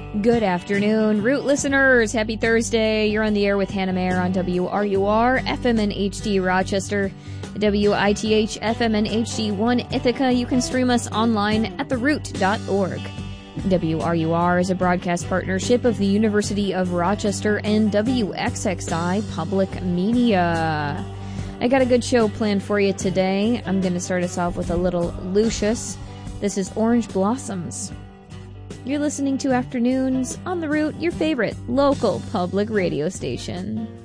Good afternoon, Root listeners. Happy Thursday. You're on the air with Hannah Mayer on WRUR, FM and HD Rochester, WITH, FM and HD1 Ithaca. You can stream us online at theroot.org. WRUR is a broadcast partnership of the University of Rochester and WXXI Public Media. I got a good show planned for you today. I'm going to start us off with a little Lucius. This is Orange Blossoms. You're listening to Afternoons on The Root, your favorite local public radio station.